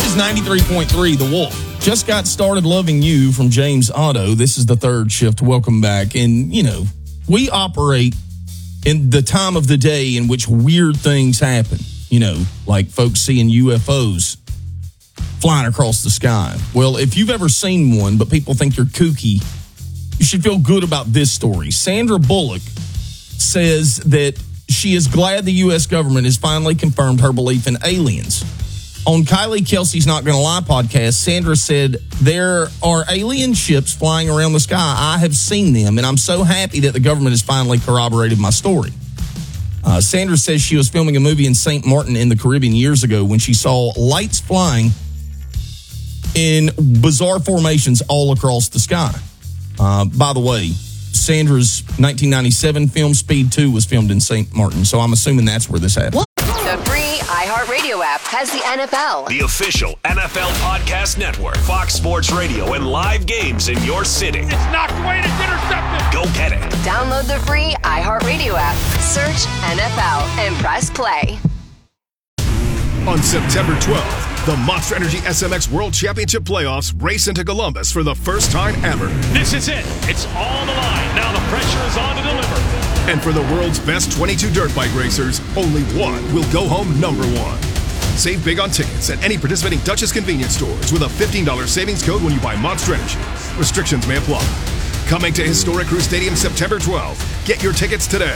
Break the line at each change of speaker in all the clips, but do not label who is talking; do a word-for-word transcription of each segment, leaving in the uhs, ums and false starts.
is ninety-three point three The Wolf. Just got started loving you from James Otto. This is the third shift. Welcome back. And, you know, we operate in the time of the day in which weird things happen. You know, like folks seeing U F Os flying across the sky. Well, if you've ever seen one, but people think you're kooky, you should feel good about this story. Sandra Bullock says that she is glad the U S government has finally confirmed her belief in aliens. On Kylie Kelsey's Not Gonna Lie podcast, Sandra said, there are alien ships flying around the sky. I have seen them, and I'm so happy that the government has finally corroborated my story. Uh, Sandra says she was filming a movie in Saint Martin in the Caribbean years ago when she saw lights flying in bizarre formations all across the sky. Uh, by the way, Sandra's nineteen ninety-seven film Speed two was filmed in Saint Martin, so I'm assuming that's where this happened.
The free iHeartRadio app has the N F L.
The official N F L podcast network, Fox Sports Radio, and live games in your city.
It's knocked away and it's intercepted.
Go get it.
Download the free iHeartRadio app. Search N F L and press play.
On September twelfth, the Monster Energy S M X World Championship Playoffs race into Columbus for the first time ever.
This is it. It's all on the line. Now the pressure is on to deliver.
And for the world's best twenty-two dirt bike racers, only one will go home number one. Save big on tickets at any participating Dutchess convenience stores with a fifteen dollars savings code when you buy Monster Energy. Restrictions may apply. Coming to Historic Crew Stadium September twelfth. Get your tickets today.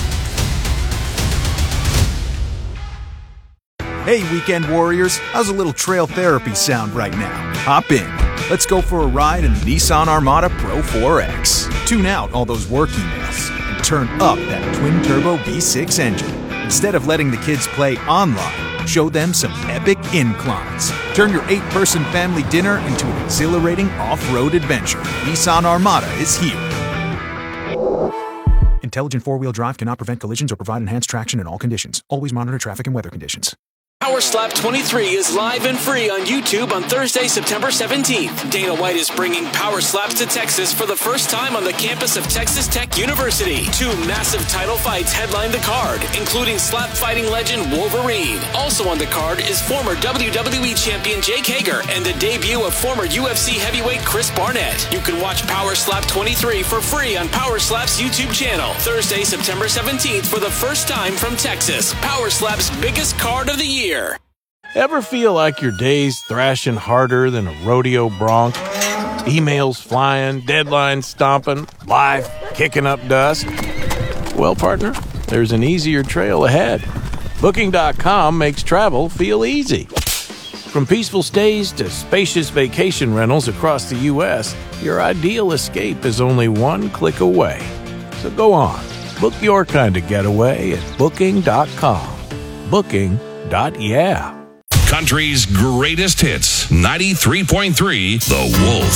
Hey, weekend warriors, how's a little trail therapy sound right now? Hop in. Let's go for a ride in the Nissan Armada Pro four X. Tune out all those work emails and turn up that twin-turbo V six engine. Instead of letting the kids play online, show them some epic inclines. Turn your eight-person family dinner into an exhilarating off-road adventure. Nissan Armada is here. Intelligent four-wheel drive cannot prevent collisions or provide enhanced traction in all conditions. Always monitor traffic and weather conditions.
Power Slap twenty-three is live and free on YouTube on Thursday, September seventeenth. Dana White is bringing Power Slaps to Texas for the first time on the campus of Texas Tech University. Two massive title fights headline the card, including slap fighting legend Wolverine. Also on the card is former W W E champion Jake Hager and the debut of former U F C heavyweight Chris Barnett. You can watch Power Slap twenty-three for free on Power Slap's YouTube channel. Thursday, September seventeenth for the first time from Texas. Power Slap's biggest card of the year.
Ever feel like your day's thrashing harder than a rodeo bronc? Emails flying, deadlines stomping, life kicking up dust? Well, partner, there's an easier trail ahead. Booking dot com makes travel feel easy. From peaceful stays to spacious vacation rentals across the U S, your ideal escape is only one click away. So go on, book your kind of getaway at Booking dot com. Booking. Dot yeah.
Country's greatest hits, ninety-three point three The Wolf.